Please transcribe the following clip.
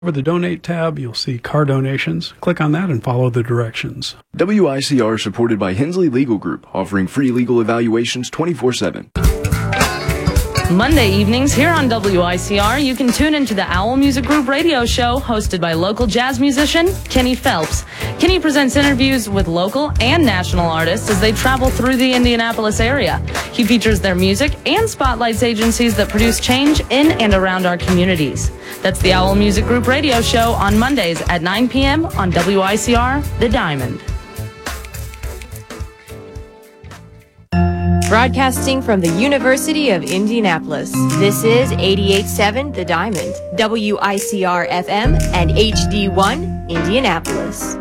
Over the Donate tab, you'll see car donations. Click on that and follow the directions. WICR is supported by Hensley Legal Group, offering free legal evaluations 24/7. Monday evenings here on WICR, you can tune into the Owl Music Group radio show hosted by local jazz musician Kenny Phelps. Kenny presents interviews with local and national artists as they travel through the Indianapolis area. He features their music and spotlights agencies that produce change in and around our communities. That's the Owl Music Group radio show on Mondays at 9 p.m. on WICR, The Diamond. Broadcasting from the University of Indianapolis, this is 88.7 The Diamond, WICR FM and HD1 Indianapolis.